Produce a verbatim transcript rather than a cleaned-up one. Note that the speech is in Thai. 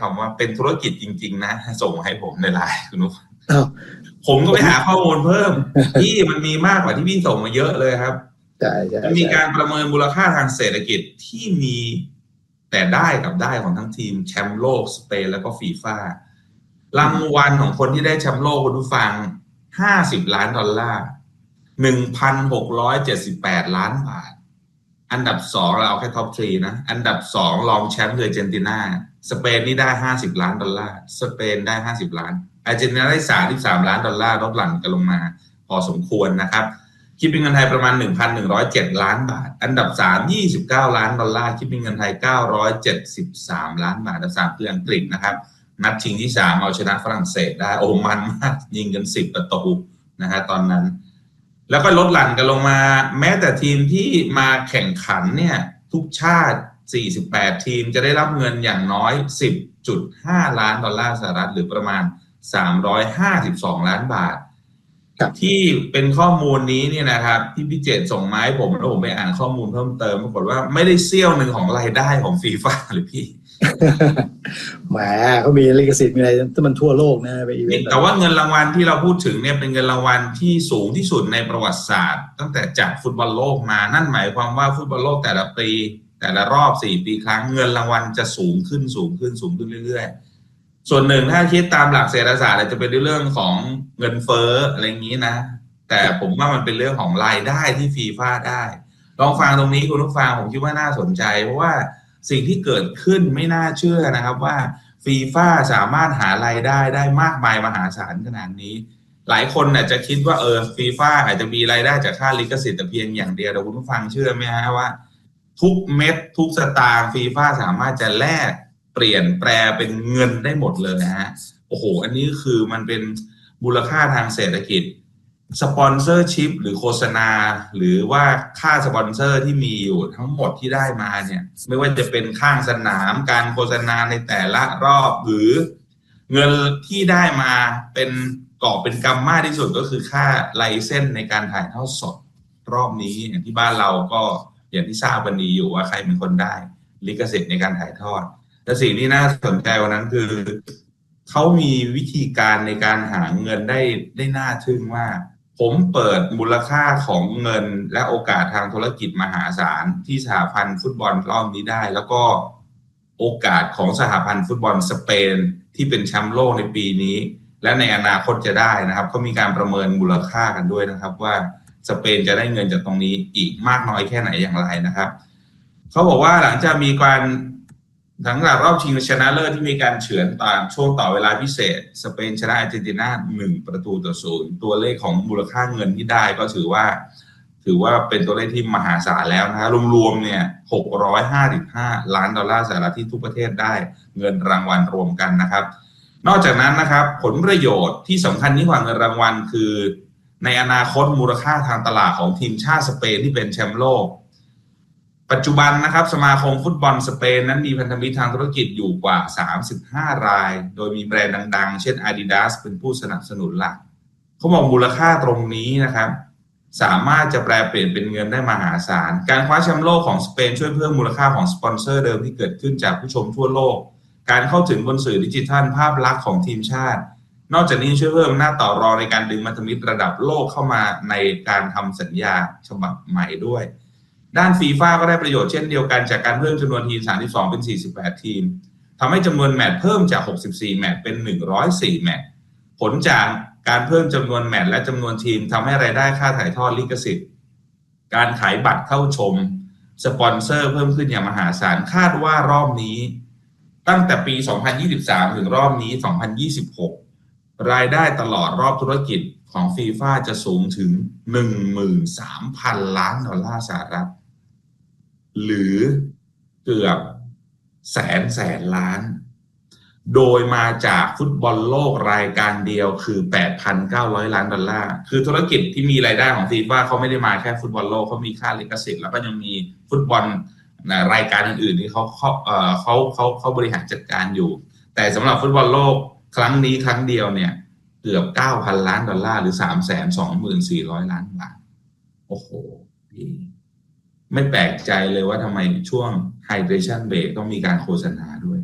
คำว่าเป็นธุรกิจจริงๆนะส่งมาให้ผมในไลน์คุณนุ๊กผมก็ไปหาข้อมูลเพิ่มที่มันมีมากกว่าที่พี่ส่งมาเยอะเลยครับใช่ใช่มีการประเมินมูลค่าทางเศรษฐกิจที่มีแต่ได้กับได้ของทั้งทีมแชมป์โลกสเปนแล้วก็ฟีฟ่ารางวัลของคนที่ได้แชมป์โลกคุณผู้ฟังห้าสิบล้านดอลลาร์ หนึ่งพันหกร้อยเจ็ดสิบแปด ล้านบาทอันดับสองเราเอาแค่ท็อปสามนะอันดับสองรองแชมป์คืออาร์เจนตินาสเปนนี่ได้ห้าสิบล้านดอลลาร์สเปนได้ห้าสิบล้านอาร์เจนตินาได้สามสิบสามล้านดอลลาร์ลดหลั่นกันลงมาพอสมควรนะครับคิดเป็นเงินไทยประมาณ หนึ่งพันหนึ่งร้อยเจ็ด ล้านบาทอันดับสาม ยี่สิบเก้าล้านดอลลาร์คิดเป็นเงินไทยเก้าร้อยเจ็ดสิบสามล้านบาทอันดับสามคืออังกฤษนะครับนัดชิงที่สามเอาชนะฝรั่งเศสได้โอ้มันมากยิงกันสิบประตูนะฮะตอนนั้นแล้วก็ลดหลั่นกันลงมาแม้แต่ทีมที่มาแข่งขันเนี่ยทุกชาติสี่สิบแปดทีมจะได้รับเงินอย่างน้อย สิบจุดห้า ล้านดอลลาร์สหรัฐหรือประมาณสามร้อยห้าสิบสองล้านบาทที่เป็นข้อมูลนี้เนี่ยนะครับที่พี่เจตส่งมาให้ผมแล้วผมไปอ่านข้อมูลเพิ่มเติมปรากฏว่าไม่ได้เสี้ยวหนึ่งของรายได้ของฟีฟ่าหรือพี่แหมเขามีลิขสิทธิ์มีอะไรที่มันทั่วโลกนะไปอีเวนต์แต่ว่าเงินรางวัลที่เราพูดถึงเนี่ยเป็นเงินรางวัลที่สูงที่สุดในประวัติศาสตร์ตั้งแต่จัดฟุตบอลโลกมานั่นหมายความว่าฟุตบอลโลกแต่ละปีแต่ละรอบสี่ปีครั้งเงินรางวัลจะสูงขึ้นสูงขึ้นสูงขึ้นเรื่อยๆส่วนหนึ่งถ้าคิดตามหลักเศรษฐศาสตร์จะเป็นเรื่องของเงินเฟ้ออะไรอย่างนี้นะแต่ผมว่ามันเป็นเรื่องของรายได้ที่ฟีฟ่าได้ลองฟังตรงนี้คุณผู้ฟังผมคิดว่าน่าสนใจเพราะว่าสิ่งที่เกิดขึ้นไม่น่าเชื่อนะครับว่าฟีฟ่าสามารถหารายได้ได้มากมายมหาศาลขนาดนี้หลายคนน่ะจะคิดว่าเออฟีฟ่าอาจจะมีรายได้จากค่าลิขสิทธิ์แต่เพียงอย่างเดียวแต่คุณผู้ฟังเชื่อไหมฮะว่าทุกเม็ดทุกสตางค์ฟีฟ่าสามารถจะแลกเปลี่ยนแปลเป็นเงินได้หมดเลยนะฮะโอ้โหอันนี้คือมันเป็นมูลค่าทางเศรษฐกิจสปอนเซอร์ชิพหรือโฆษณาหรือว่าค่าสปอนเซอร์ที่มีอยู่ทั้งหมดที่ได้มาเนี่ยไม่ว่าจะเป็นข้างสนามการโฆษณาในแต่ละรอบหรือเงินที่ได้มาเป็นกอบเป็นกำมากที่สุดก็คือค่าไลเซนส์ในการถ่ายทอดสดรอบนี้อย่างที่บ้านเราก็อย่างที่ทราบวันนี้อยู่ว่าใครเป็นคนได้ลิขสิทธิ์ในการถ่ายทอดแต่สิ่งที่น่าสนใจวันนั้นคือเขามีวิธีการในการหาเงินได้ได้น่าทึ่งว่าผมเปิดมูลค่าของเงินและโอกาสทางธุรกิจมหาศาลที่สหพันธ์ฟุตบอลรอบนี้ได้แล้วก็โอกาสของสหพันธ์ฟุตบอลสเปนที่เป็นแชมป์โลกในปีนี้และในอนาคตจะได้นะครับเขามีการประเมินมูลค่ากันด้วยนะครับว่าสเปนจะได้เงินจากตรงนี้อีกมากน้อยแค่ไหนอย่างไรนะครับเขาบอกว่าหลังจากมีการหลังจากรอบชิงชนะเลิศที่มีการเฉือนตามช่วงต่อเวลาพิเศษสเปนชนะอาร์เจนตินาหนึ่งประตูต่อศูนย์ตัวเลขของมูลค่าเงินที่ได้ก็ถือว่าถือว่าเป็นตัวเลขที่มหาศาลแล้วนะรวมๆเนี่ยหกร้อยห้าสิบห้าล้านดอลลาร์สหรัฐที่ทุกประเทศได้เงินรางวัลรวมกันนะครับนอกจากนั้นนะครับผลประโยชน์ที่สำคัญยิ่งกว่าเงินรางวัลคือในอนาคตมูลค่าทางตลาดของทีมชาติสเปนที่เป็นแชมป์โลกปัจจุบันนะครับสมาคมฟุตบอลสเปนนั้นมีพันธมิตรทางธุรกิจอยู่กว่าสามสิบห้ารายโดยมีแบรนด์ดังๆเช่น Adidas เป็นผู้สนับสนุนหลักเขาบอกมูลค่าตรงนี้นะครับสามารถจะแปลเปลี่ยนเป็นเงินได้มหาศาลการคว้าแชมป์โลกของสเปนช่วยเพิ่มมูลค่าของสปอนเซอร์เดิมที่เกิดขึ้นจากผู้ชมทั่วโลกการเข้าถึงบนสื่อดิจิทัลภาพลักษณ์ของทีมชาตินอกจากนี้ช่วยเพิ่มหน้าต่อรองในการดึงพันธมิตรระดับโลกเข้ามาในการทำสัญญาฉบับใหม่ด้วยด้านฟีฟ่าก็ได้ประโยชน์เช่นเดียวกันจากการเพิ่มจำนวนทีมสามสิบสองเป็นสี่สิบแปดทีมทำให้จำนวนแมตช์เพิ่มจากหกสิบสี่แมตช์เป็นหนึ่งร้อยสี่แมตช์ผลจากการเพิ่มจำนวนแมตช์และจำนวนทีมทำให้รายได้ค่าถ่ายทอดลิขสิทธิ์การขายบัตรเข้าชมสปอนเซอร์เพิ่มขึ้นอย่างมหาศาลคาดว่ารอบนี้ตั้งแต่ปีสองพันยี่สิบสามถึงรอบนี้สองพันยี่สิบหกรายได้ตลอดรอบธุรกิจของฟีฟ่าจะสูงถึง หนึ่งหมื่นสามพัน ล้านดอลลาร์สหรัฐหรือเกือบแสนแสนล้านโดยมาจากฟุตบอลโลกรายการเดียวคือ แปดพันเก้าร้อย ล้านดอลลาร์คือธุรกิจที่มีรายได้ของฟีฟ่าเขาไม่ได้มาแค่ฟุตบอลโลกเขามีค่าลิขสิทธิ์แล้วก็ยังมีฟุตบอลรายการอื่นๆที่เขาเขาเอ่อเขาเขาเขาบริหารจัดการอยู่แต่สำหรับฟุตบอลโลกครั้งนี้ครั้งเดียวเนี่ยเกือบ เก้าพัน ล้านดอลลาร์หรือ สามแสนสองหมื่นสี่ร้อย ล้านบาทโอ้โหไม่แปลกใจเลยว่าทำไมช่วง Hydration Break ต้องมีการโฆษณาด้วย